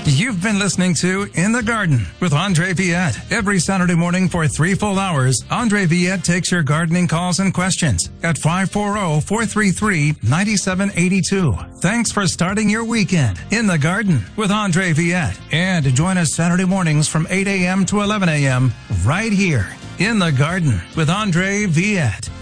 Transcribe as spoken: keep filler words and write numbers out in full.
You've been listening to In the Garden with Andre Viette. Every Saturday morning for three full hours, Andre Viette takes your gardening calls and questions at five four zero, four three three, nine seven eight two. Thanks for starting your weekend in the garden with Andre Viette. And join us Saturday mornings from eight a.m. to eleven a.m. right here in the Garden with Andre Viette.